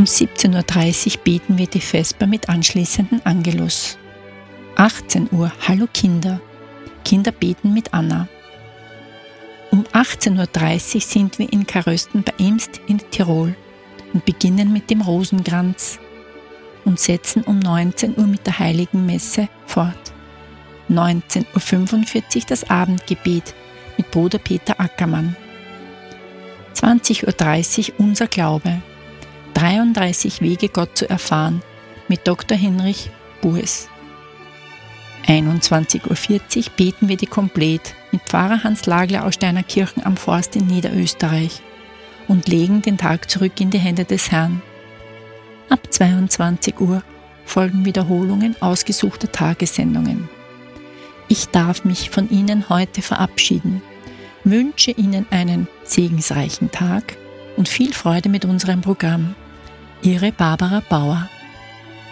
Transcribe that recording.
Um 17.30 Uhr beten wir die Vesper mit anschließendem Angelus. 18 Uhr Hallo Kinder. Kinder beten mit Anna. Um 18.30 Uhr sind wir in Karösten bei Imst in Tirol und beginnen mit dem Rosenkranz und setzen um 19 Uhr mit der Heiligen Messe fort. 19.45 Uhr das Abendgebet mit Bruder Peter Ackermann. 20.30 Uhr unser Glaube. 33 Wege Gott zu erfahren mit Dr. Hinrich Bues. 21.40 Uhr beten wir die Komplett mit Pfarrer Hans Lagler aus Steinerkirchen am Forst in Niederösterreich und legen den Tag zurück in die Hände des Herrn. Ab 22 Uhr folgen Wiederholungen ausgesuchter Tagessendungen. Ich darf mich von Ihnen heute verabschieden, wünsche Ihnen einen segensreichen Tag und viel Freude mit unserem Programm. Ihre Barbara Bauer.